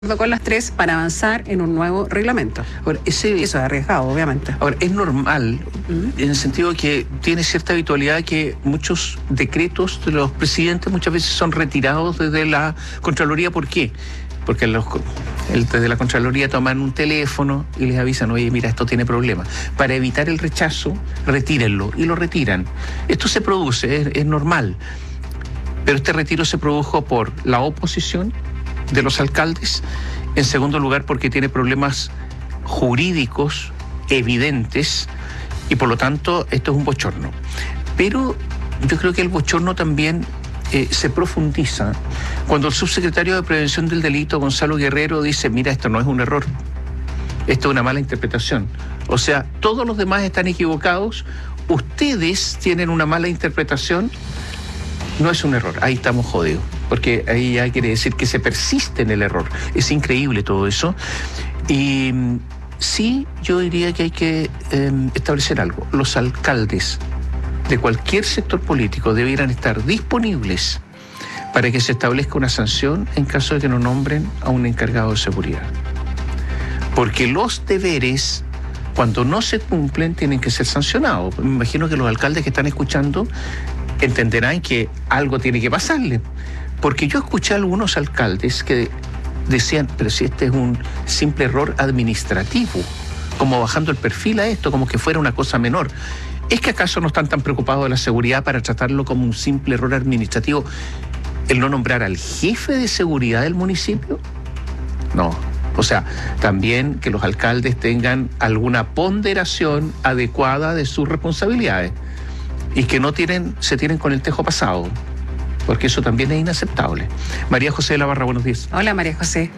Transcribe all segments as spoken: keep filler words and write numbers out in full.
con las tres para avanzar en un nuevo reglamento. Ahora, ese, Eso es arriesgado, obviamente. Ahora, es normal, ¿Mm? en el sentido de que tiene cierta habitualidad que muchos decretos de los presidentes muchas veces son retirados desde la Contraloría. ¿Por qué? Porque los, el, desde la Contraloría toman un teléfono y les avisan, oye, mira, esto tiene problemas. Para evitar el rechazo, retírenlo, y lo retiran. Esto se produce, es, es normal. Pero este retiro se produjo por la oposición de los alcaldes, en segundo lugar porque tiene problemas jurídicos evidentes y por lo tanto esto es un bochorno. Pero yo creo que el bochorno también eh, se profundiza cuando el subsecretario de Prevención del Delito, Gonzalo Guerrero, dice, mira, esto no es un error, esto es una mala interpretación. O sea, todos los demás están equivocados, ustedes tienen una mala interpretación. No es un error, ahí estamos jodidos, porque ahí ya quiere decir que se persiste en el error. Es increíble todo eso. Y sí, yo diría que hay que eh, establecer algo. Los alcaldes de cualquier sector político debieran estar disponibles para que se establezca una sanción en caso de que no nombren a un encargado de seguridad. Porque los deberes, cuando no se cumplen, tienen que ser sancionados. Me imagino que los alcaldes que están escuchando entenderán que algo tiene que pasarle. Porque yo escuché a algunos alcaldes que decían, pero si este es un simple error administrativo, como bajando el perfil a esto, como que fuera una cosa menor. ¿Es que acaso no están tan preocupados de la seguridad para tratarlo como un simple error administrativo el no nombrar al jefe de seguridad del municipio? No. O sea, también que los alcaldes tengan alguna ponderación adecuada de sus responsabilidades y que no tienen, se tienen con el tejo pasado, porque eso también es inaceptable. María José de la Barra, buenos días. Hola, María José.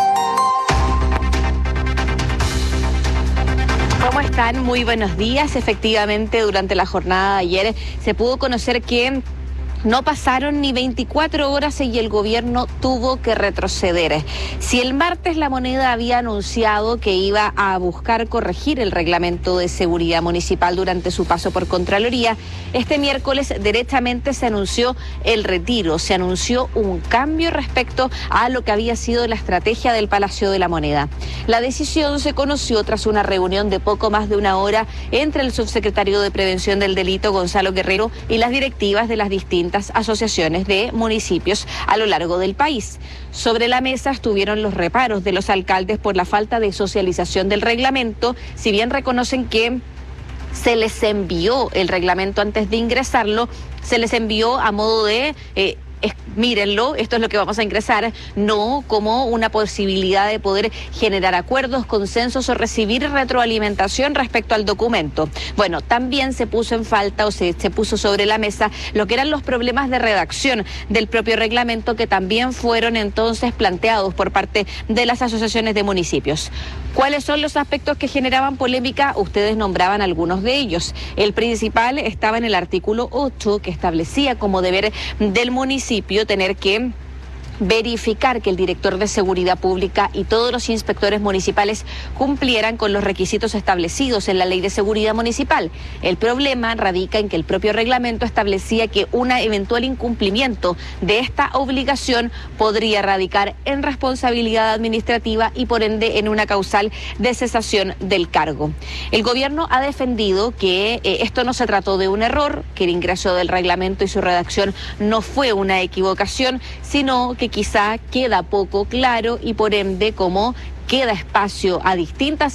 ¿Cómo están? Muy buenos días. Efectivamente, durante la jornada de ayer se pudo conocer que no pasaron ni veinticuatro horas y el gobierno tuvo que retroceder. Si el martes La Moneda había anunciado que iba a buscar corregir el reglamento de seguridad municipal durante su paso por Contraloría, este miércoles derechamente se anunció el retiro, se anunció un cambio respecto a lo que había sido la estrategia del Palacio de la Moneda. La decisión se conoció tras una reunión de poco más de una hora entre el subsecretario de Prevención del Delito, Gonzalo Guerrero, y las directivas de las distintas asociaciones de municipios a lo largo del país. Sobre la mesa estuvieron los reparos de los alcaldes por la falta de socialización del reglamento, si bien reconocen que se les envió el reglamento antes de ingresarlo, se les envió a modo de eh, Es, mírenlo, esto es lo que vamos a ingresar, no como una posibilidad de poder generar acuerdos, consensos o recibir retroalimentación respecto al documento. Bueno, también se puso en falta o se, se puso sobre la mesa lo que eran los problemas de redacción del propio reglamento, que también fueron entonces planteados por parte de las asociaciones de municipios. ¿Cuáles son los aspectos que generaban polémica? Ustedes nombraban algunos de ellos. El principal estaba en el artículo ocho, que establecía como deber del municipio tener que verificar que el director de seguridad pública y todos los inspectores municipales cumplieran con los requisitos establecidos en la ley de seguridad municipal. El problema radica en que el propio reglamento establecía que un eventual incumplimiento de esta obligación podría radicar en responsabilidad administrativa y por ende en una causal de cesación del cargo. El gobierno ha defendido que eh, esto no se trató de un error, que el ingreso del reglamento y su redacción no fue una equivocación, sino que quizá queda poco claro y por ende como queda espacio a distintas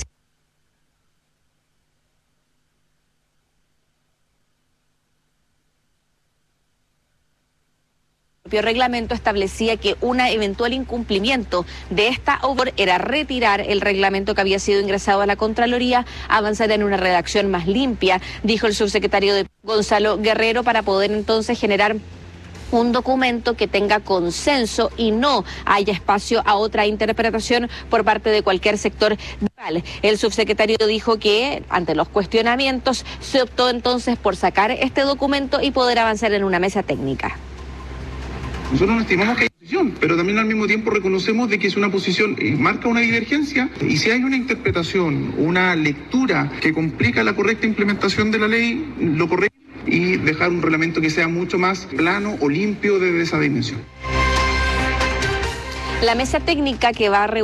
El propio reglamento establecía que un eventual incumplimiento de esta obra era retirar el reglamento que había sido ingresado a la Contraloría, avanzar en una redacción más limpia, dijo el subsecretario de Gonzalo Guerrero, para poder entonces generar un documento que tenga consenso y no haya espacio a otra interpretación por parte de cualquier sector. El subsecretario dijo que ante los cuestionamientos se optó entonces por sacar este documento y poder avanzar en una mesa técnica. Nosotros no estimamos que hay posición, pero también al mismo tiempo reconocemos de que es una posición, eh, marca una divergencia, y si hay una interpretación, una lectura que complica la correcta implementación de la ley, lo correcto y dejar un reglamento que sea mucho más plano o limpio desde esa dimensión. La mesa técnica que va a